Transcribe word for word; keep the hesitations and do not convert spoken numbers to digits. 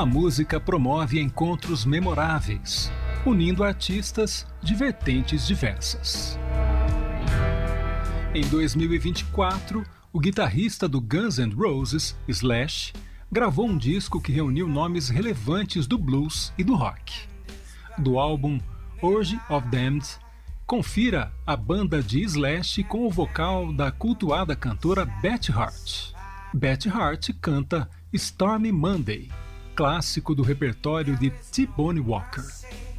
A música promove encontros memoráveis, unindo artistas de vertentes diversas. Em dois mil e vinte e quatro, o guitarrista do Guns N' Roses, Slash, gravou um disco que reuniu nomes relevantes do blues e do rock. Do álbum Orgy of Damned, confira a banda de Slash com o vocal da cultuada cantora Betty Hart. Betty Hart canta Stormy Monday, clássico do repertório de T. Bone Walker.